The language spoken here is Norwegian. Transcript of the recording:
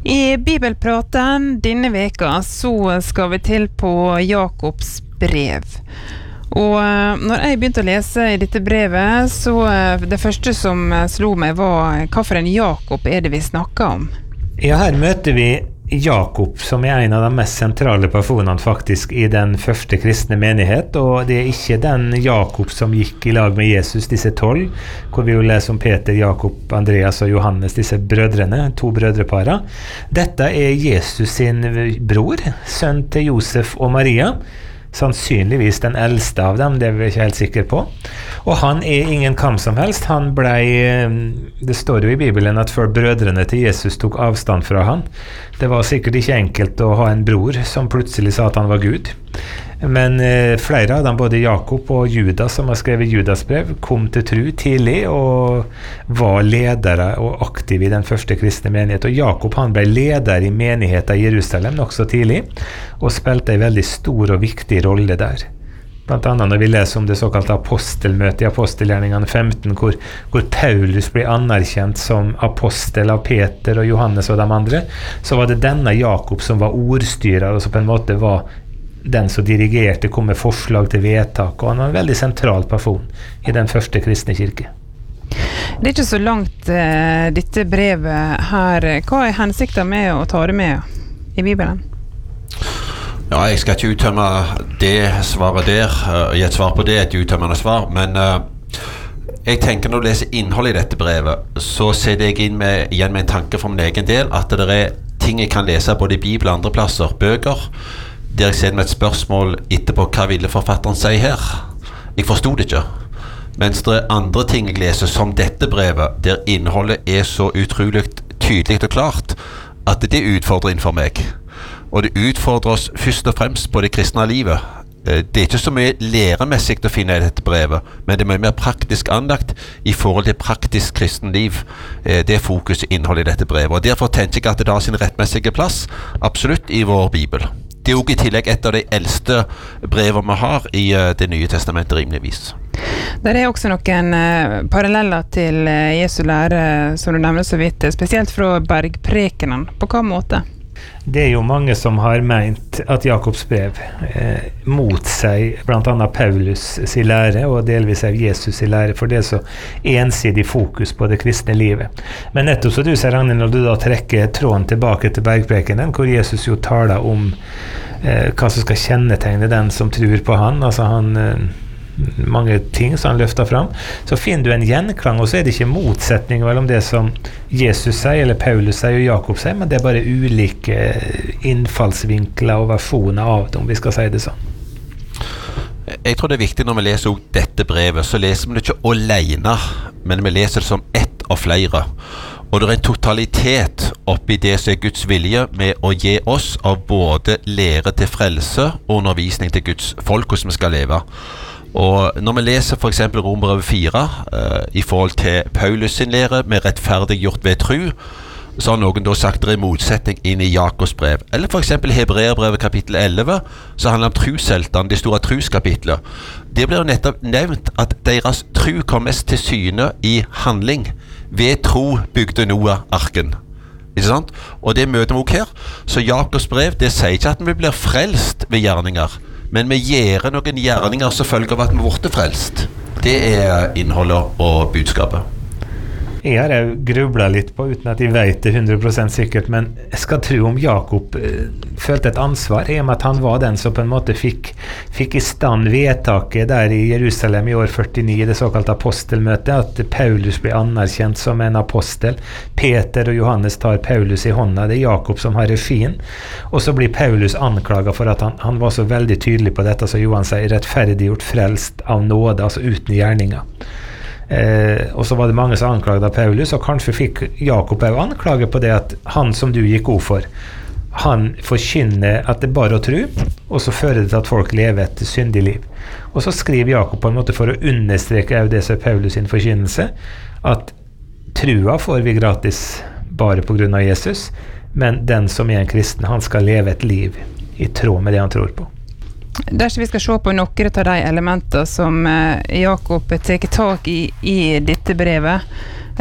I Bibelpraten denne veka så skal vi til på Jakobs brev. Og når jeg begynte å lese I dette brevet, så det første som slo meg var hva for en Jakob det vi snakker om. Ja, her møter vi Jakob, som en av de mest sentrale personene faktisk I den første kristne menighet, og det ikke den Jakob som gikk I lag med Jesus, disse 12, hvor vi jo leser om Peter, Jakob, Andreas og Johannes, disse brødrene, 2 brødrepara. Dette Jesus sin bror, sønn til Josef og Maria, sannsynligvis den eldste av dem, det vi ikke helt sikre på. Og han ingen kam som helst. Han det står jo I Bibelen at før brødrene til Jesus tok avstand fra han. Det var sikkert ikke enkelt å ha en bror som plutselig sa at han var Gud. Men flere av dem, både Jakob og Judas, som har skrevet Judas brev, kom til tro tidlig og var ledere og aktive I den første kristne menighet. Og Jakob han ble leder I menigheten I Jerusalem nok så tidlig, og spilte en veldig stor og viktig rolle der. Blant annet når vi leser om det såkalte apostelmøtet I apostelgjerningene 15, hvor Paulus ble anerkjent som apostel av Peter og Johannes og de andre, så var det denne Jakob som var ordstyrer, og som på en måte var den som dirigerte, kom med forslag til vedtak, og han var en veldig sentral person I den første kristne kirke. Det ikke så langt dette brevet her. Hva hensikten med å ta det med I Bibelen? Ja, jeg skal ikke uttømme det svaret der. Gi et svar på det, et uttømmende svar, men jeg tenker når du leser innholdet I dette brevet, så ser jeg igjen med en tanke for min egen del, at det ting jeg kan lese både I Bibelen og andre plasser, bøker, der jeg ser med et spørsmål etterpå, hva ville forfatteren si her? Jeg forstod det ikke. Mens det andre ting jeg leser som dette brevet, der innholdet så utrolig tydelig og klart, at det utfordrer inn for meg. Og det utfordrer oss først og fremst på det kristne livet. Det ikke så mye læremessig å finne I dette brevet, men det mye mer praktisk anlagt I forhold til praktisk kristen liv. Det fokus I innholdet I dette brevet. Og derfor tenker jeg at det har sin rettmessige plass, absolutt I vår Bibel. Det også I tillegg et av de eldste brevene vi har I det nye testamentet rimeligvis. Der også noen paralleller til Jesu lære, som du nevner så vidt, spesielt fra bergprekenen. På hva måte? Det jo mange som har ment at Jakobs brev mot seg blant annet Paulus sin lære og delvis av Jesus sin lære, for det så ensidig fokus på det kristne livet. Men nettopp så du ser, Ragnhild, når du da trekker tråden tilbake til bergprekenen, hvor Jesus jo taler om hva som skal kjennetegne den som tror på han, altså han mange ting som han løfter fram, så finner du en gjenklang, og så det ikke motsetning mellom det som Jesus sier, eller Paulus sier og Jakob sier, men det bare ulike innfallsvinkler og versjoner av det, om vi skal si det sånn. Jeg tror det viktig når vi leser dette brevet, så leser vi det ikke alene, men vi leser det som ett av flere. Og det en totalitet oppi det som Guds vilje med å gi oss av både lære til frelse og undervisning til Guds folk, hvordan vi skal leve. Og når vi leser for eksempel Romerbrevet 4 I forhold til Paulus sin lære med rettferdiggjort ved tro, så har noen da sagt det motsetning inn I Jakobs brev. Eller for eksempel Hebreerbrevet kapittel 11, så handler det om trosheltene, de store troskapitler. Det blir jo nettopp nevnt at deres tro kom mest til syne I handling. Ved tro bygde Noah arken. Ikke sant? Og det møter vi også her. Så Jakobs brev, det sier ikke at vi blir frelst ved gjerninger, men vi gjør noen gjerninger som følger av at vi ble frelst. Det innholdet og budskapet. Jeg har jo grublet litt på, uten at jeg vet det 100% sikkert, men jeg skal tro om Jakob følte et ansvar, I og med at han var den som på en måte fikk I stand vedtaket der I Jerusalem I år 49, det såkalte apostelmøtet, at Paulus ble anerkjent som en apostel. Peter og Johannes tar Paulus I hånda, det Jakob som har regien, og så blir Paulus anklaget for at han var så veldig tydelig på dette, så Johan sier rettferdiggjort frelst av nåde, altså uten gjerninger. Og så var det mange som anklaget Paulus, og kanskje fikk Jakob også anklage på det at han som du gikk god for, han forkynner at det bare å tro, og så fører det til at folk lever et syndig liv. Og så skriver Jakob på en måte for å understreke det som Paulus sin forkynnelse, at trua får vi gratis bare på grunn av Jesus, men den som en kristen, han skal leve et liv I tråd med det han tror på. Dersom vi skal se på noen av de elementer som Jakob tar tak I dette brevet,